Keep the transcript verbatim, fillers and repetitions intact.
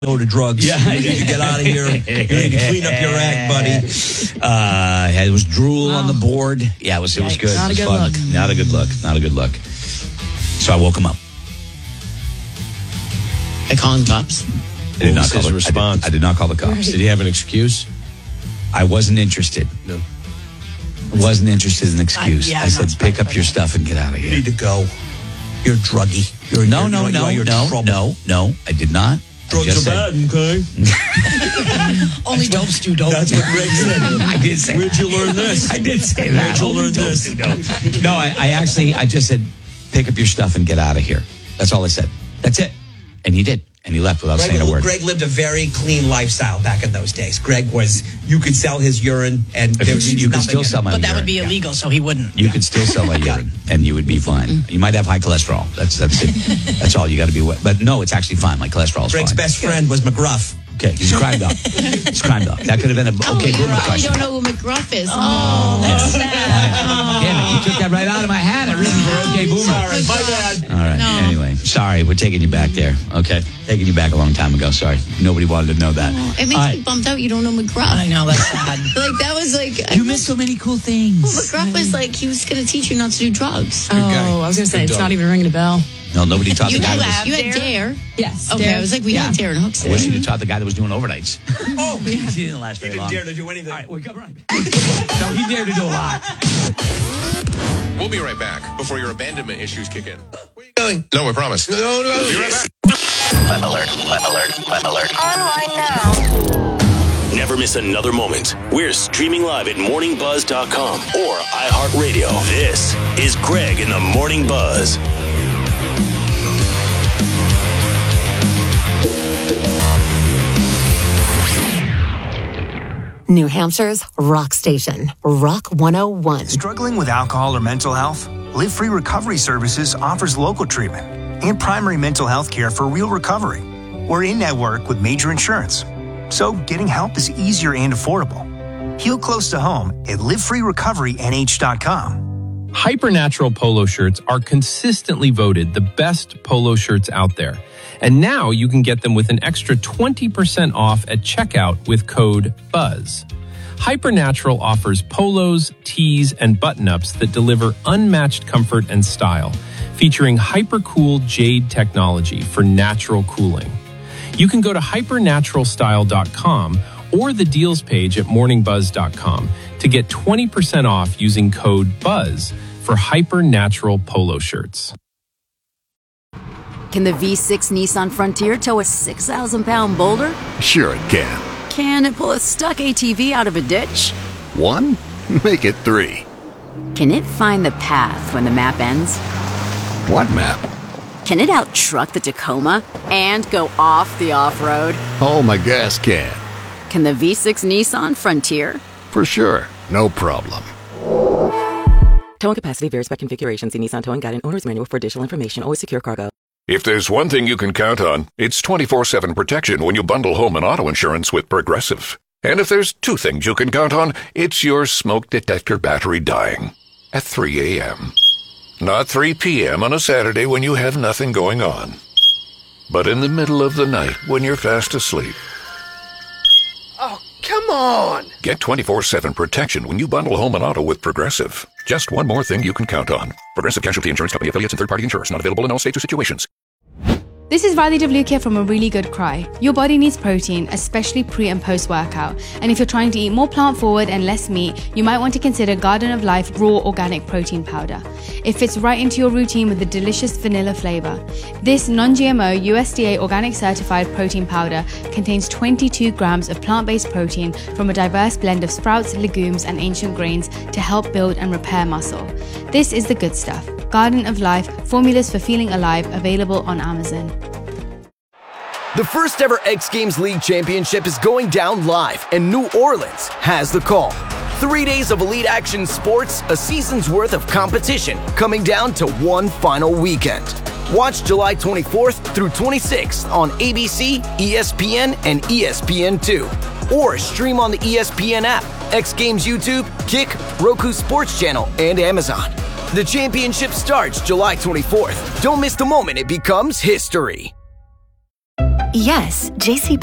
Go to drugs. Yeah, you need to get out of here. You need to clean up your act, buddy. Uh, it was drool wow. on the board. Yeah, it was. It was good. Not it was a good fun. look. Not a good look. Not a good look. So I woke him up. I called cops. I did not call his the, response? I did, I did not call the cops. Right. Did he have an excuse? I wasn't interested. No. Wasn't interested in an excuse. I, yeah, I said, pick up your that. stuff and get out of here. You need to go. You're druggy. You're, no, you're, no, you're, no, you're no, trouble. no, no. I did not. Drugs are bad, okay? Only dopes do dope. That's what Greg said. I did say Where'd that. you learn this? I did say that. Where'd you learn this? No, I, I actually, I just said, pick up your stuff and get out of here. That's all I said. That's it. And he did. And he left without Greg, saying a word. Greg lived a very clean lifestyle back in those days. Greg was, you could sell his urine and there was you could still sell my But that urine. would be illegal, so he wouldn't. You could still sell my urine, and you would be fine. Mm-hmm. You might have high cholesterol. That's that's it. That's all you got to be. But no, it's actually fine. My cholesterol is fine. Greg's best friend was McGruff. Okay, he's crimed up. He's crimed up. That could have been a okay, oh, good right. question. You don't know who McGruff is. Oh, that's yeah. sad. Oh. Damn it, you took that right out of my hat. I written for OK Boomer. Sorry, my bad. All right, no. Anyway, sorry, we're taking you back there. Okay, taking you back a long time ago. Sorry, nobody wanted to know that. Oh, it makes All me right. bummed out you don't know McGruff. I know, that's sad. Like, that was like... You missed so many cool things. Well, McGruff was like, he was going to teach you not to do drugs. Oh, I was going to say, it's not even ringing a bell. No, nobody taught You the guy had, that was... you had Dare. Yes. Okay, Dare. I was like, we Yeah. had Dare and Hooks. I wish you'd have taught the guy that was doing overnights. Oh, he didn't last he very didn't long. dare to do anything. All right, we're coming right back. No, he dared to do a lot. We'll be right back before your abandonment issues kick in. Where are you going? No, we promise. No, no, no. Be right back. Web alert, web alert, web alert. Online now. Never miss another moment. We're streaming live at morning buzz dot com or iHeartRadio. This is Greg in the Morning Buzz. New Hampshire's rock station, Rock one oh one. Struggling with alcohol or mental health? Live Free Recovery Services offers local treatment and primary mental health care for real recovery. We're in network with major insurance, so getting help is easier and affordable. Heal close to home at live free recovery n h dot com. Hypernatural polo shirts are consistently voted the best polo shirts out there. And now you can get them with an extra twenty percent off at checkout with code BUZZ. Hypernatural offers polos, tees, and button-ups that deliver unmatched comfort and style, featuring hypercool jade technology for natural cooling. You can go to hypernatural style dot com or the deals page at morning buzz dot com to get twenty percent off using code BUZZ for Hypernatural polo shirts. Can the V six Nissan Frontier tow a six thousand pound boulder? Sure it can. Can it pull a stuck A T V out of a ditch? One? Make it three. Can it find the path when the map ends? What map? Can it out-truck the Tacoma and go off the off-road? Oh, my gas can. Can the V six Nissan Frontier? For sure. No problem. Towing capacity varies by configuration. See Nissan Towing Guide and Owner's Manual for additional information. Always secure cargo. If there's one thing you can count on, it's twenty-four seven protection when you bundle home and auto insurance with Progressive. And if there's two things you can count on, it's your smoke detector battery dying at three a.m. Not three p.m. on a Saturday when you have nothing going on, but in the middle of the night when you're fast asleep. Oh, come on! Get twenty-four seven protection when you bundle home and auto with Progressive. Just one more thing you can count on. Progressive Casualty Insurance Company affiliates and third-party insurers. Not available in all states or situations. This is Radhi Devlukia from A Really Good Cry. Your body needs protein, especially pre and post workout. And if you're trying to eat more plant forward and less meat, you might want to consider Garden of Life Raw Organic Protein Powder. It fits right into your routine with a delicious vanilla flavor. This non-G M O U S D A organic certified protein powder contains twenty-two grams of plant-based protein from a diverse blend of sprouts, legumes, and ancient grains to help build and repair muscle. This is the good stuff. Garden of Life, formulas for feeling alive, available on Amazon. The first ever X Games League Championship is going down live, and New Orleans has the call. Three days of elite action sports, a season's worth of competition, coming down to one final weekend. Watch July twenty-fourth through twenty-sixth on A B C, E S P N, and E S P N two. Or stream on the E S P N app, X Games YouTube, Kick, Roku Sports Channel, and Amazon. The championship starts July twenty-fourth. Don't miss the moment it becomes history. Yes, J C